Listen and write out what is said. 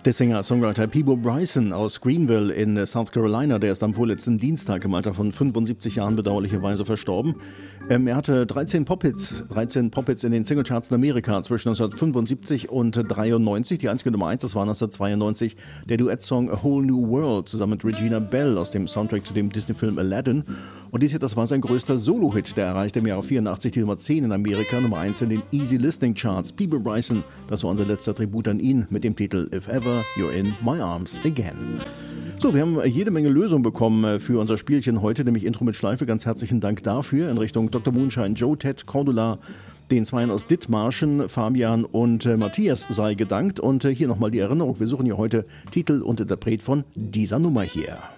Der Singer-Songwriter Peabo Bryson aus Greenville in South Carolina, der ist am vorletzten Dienstag im Alter von 75 Jahren bedauerlicherweise verstorben. Er hatte 13 Pop-Hits in den Singlecharts in Amerika zwischen 1975 und 93. Die einzige Nummer 1, das war 1992 der Duettsong A Whole New World zusammen mit Regina Bell aus dem Soundtrack zu dem Disney-Film Aladdin. Und dies hier, das war sein größter Solo-Hit. Der erreichte im Jahr 84 die Nummer 10 in Amerika, Nummer 1 in den Easy Listening Charts. Peabo Bryson, das war unser letzter Tribut an ihn mit dem Titel If Ever You're in My Arms Again. So, wir haben jede Menge Lösungen bekommen für unser Spielchen heute, nämlich Intro mit Schleife. Ganz herzlichen Dank dafür in Richtung Dr. Moonshine, Joe, Ted, Cordula, den Zweien aus Dithmarschen, Fabian und Matthias sei gedankt. Und hier nochmal die Erinnerung, wir suchen hier heute Titel und Interpret von dieser Nummer hier.